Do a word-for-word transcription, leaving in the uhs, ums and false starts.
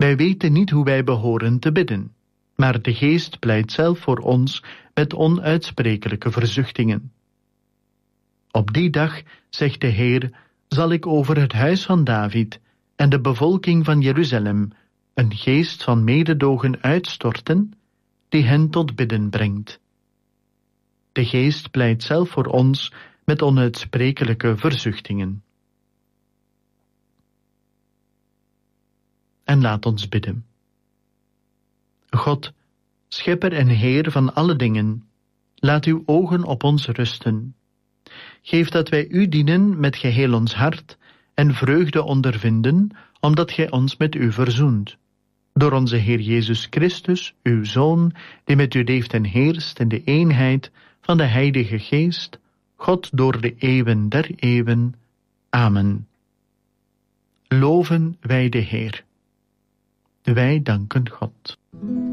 Wij weten niet hoe wij behoren te bidden, maar de Geest pleit zelf voor ons met onuitsprekelijke verzuchtingen. Op die dag, zegt de Heer, zal ik over het huis van David en de bevolking van Jeruzalem een geest van mededogen uitstorten, die hen tot bidden brengt. De Geest pleit zelf voor ons met onuitsprekelijke verzuchtingen. En laat ons bidden. God, Schepper en Heer van alle dingen, laat uw ogen op ons rusten. Geef dat wij u dienen met geheel ons hart en vreugde ondervinden, omdat gij ons met u verzoent. Door onze Heer Jezus Christus, uw Zoon, die met u leeft en heerst in de eenheid van de Heilige Geest, God door de eeuwen der eeuwen. Amen. Loven wij de Heer. Wij danken God.